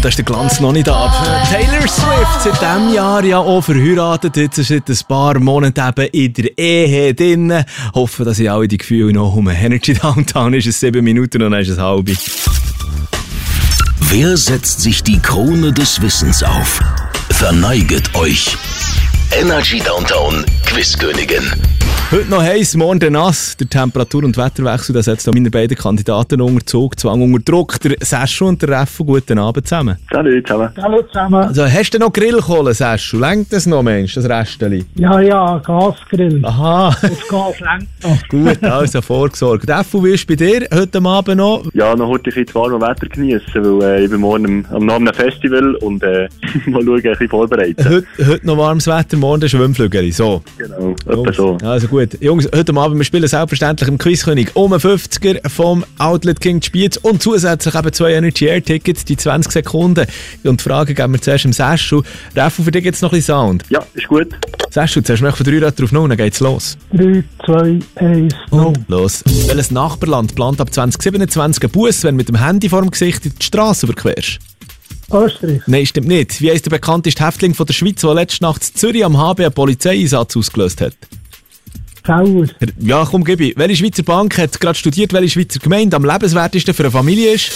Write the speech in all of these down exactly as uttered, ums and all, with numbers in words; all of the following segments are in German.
da ist der Glanz noch nicht ab. Taylor Swift, seit diesem Jahr ja auch verheiratet, jetzt seit ein paar Monaten eben in der Ehe drin. Hoffe, dass ich alle die Gefühle noch um Energy Downtown ist es sieben Minuten und dann ist es halb. Wer setzt sich die Krone des Wissens auf? Verneiget euch. Energy Downtown Quizkönigin. Heute noch heiß, morgen dann nass. Der Temperatur- und Wetterwechsel, das setzt auch meine beiden Kandidaten unter Zugzwang, unter Druck. Der Seschu und der Reffu, guten Abend zusammen. Salut zusammen. Hallo zusammen. Also, hast du noch Grillkohle, Seschu? Längt das noch, Mensch, das Restchen? Ja, ja, Gasgrill. Aha. Das Gas lenkt noch. Gut, also vorgesorgt. Reffu, wie ist es bei dir heute Abend noch? Ja, noch heute ein bisschen das warme Wetter genießen, weil äh, ich bin morgen am, am Namen einem Festival und äh, mal schauen, ein bisschen vorbereiten. Heute, heute noch warmes Wetter, morgen der Schwimmflügel. So. Genau, etwa so. Also gut. Jungs, heute Abend, wir spielen selbstverständlich im Quizkönig um den fünfziger vom Outlet King Spiez und zusätzlich eben zwei Energy Air Tickets, die zwanzig Sekunden. Und die Frage geben wir zuerst im Seschu. Reffu, für dich gibt es noch ein bisschen Sound. Ja, ist gut. Seschu, zuerst mal von drei Rädern drauf null, dann geht's los. drei, zwei, eins, null. Los. Welches Nachbarland plant ab zwanzig siebenundzwanzig einen Bus, wenn du mit dem Handy vor dem Gesicht die Straße überquerst? Österreich. Nein, stimmt nicht. Wie heisst der bekannteste Häftling von der Schweiz, der letzte Nacht in Zürich am H B einen Polizeieinsatz ausgelöst hat? Kauer. Ja, komm, gib ich. Welche Schweizer Bank hat gerade studiert, welche Schweizer Gemeinde am lebenswertesten für eine Familie ist?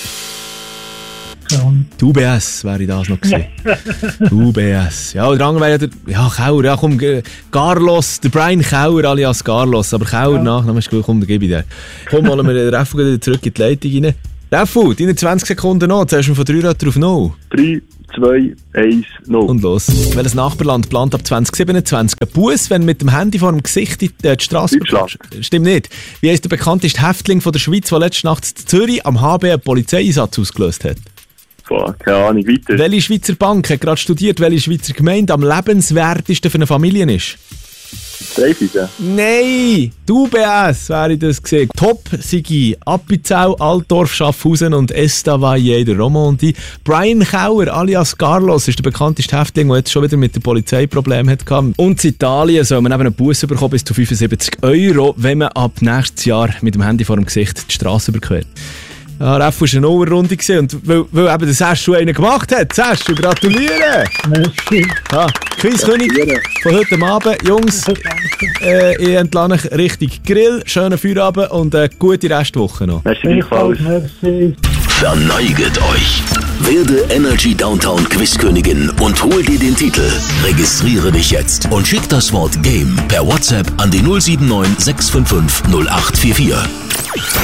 Ja. Die U B S wäre das noch gewesen. U B S. Ja, der andere wäre der... Ja, Kauer. Ja, komm, Carlos. Der Brian Kauer alias Carlos. Aber Kauer, ja. Nachname ist gut. Komm, dann gib ich dir. Komm, holen wir den Reffu wieder zurück in die Leitung rein. Reffu, deine zwanzig Sekunden noch. Zuerst mal von drei Rädern auf null. drei, zwei, eins, null. Und los. Welches Nachbarland plant ab zwanzig siebenundzwanzig einen Bus, wenn du mit dem Handy vor dem Gesicht die, äh, die Straße überquerst? Stimmt nicht. Wie heisst der bekannteste Häftling von der Schweiz, der letzte Nacht in Zürich am H B einen Polizeieinsatz ausgelöst hat? Boah, keine Ahnung, weiter. Welche Schweizer Bank hat gerade studiert, welche Schweizer Gemeinde am lebenswertesten für eine Familie ist? Dreifisen? Nein! Die U B S wäre das gesehen. Top sei Appenzell, Altdorf, Schaffhausen und Estavayer der Romandie. Brian Kauer alias Carlos ist der bekannteste Häftling, der jetzt schon wieder mit dem Polizeiproblem hatte. Und in Italien soll man eben einen Bus bekommen bis zu fünfundsiebzig Euro, wenn man ab nächstes Jahr mit dem Handy vor dem Gesicht die Straße überquert. Ja, Reffu war eine Nuller-Runde und weil, weil eben der Seschu einen gemacht hat. Seschu, gratuliere! Merci. Ja, Quizkönig von heute Abend. Jungs, äh, ich entlasse euch richtig Grill, schönen Feierabend und eine gute Restwoche noch. Merci, gleichfalls. Merci. Verneiget euch. Werde Energy Downtown Quizkönigin und hol dir den Titel. Registriere dich jetzt und schick das Wort Game per WhatsApp an die null sieben neun sechs fünf fünf null acht vier vier.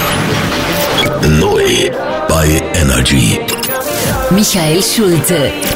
Neu bei Energy. Michael Schulte.